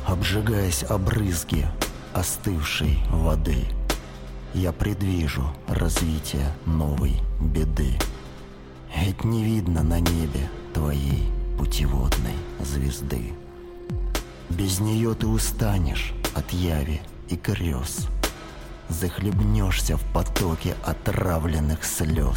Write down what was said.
Обжигаясь о брызги остывшей воды, я предвижу развитие новой беды. Ведь не видно на небе твоей путеводной звезды. Без нее ты устанешь от яви и грез, захлебнешься в потоке отравленных слез.